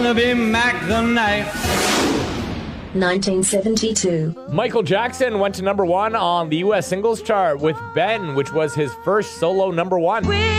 Barnaby Mac the Knife. 1972. Michael Jackson went to number 1 on the U.S. singles chart with Ben, which was his first solo number 1.